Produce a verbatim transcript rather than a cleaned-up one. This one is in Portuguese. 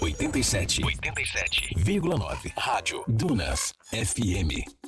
oitenta e sete, oitenta e sete vírgula nove. Rádio Dunas F M.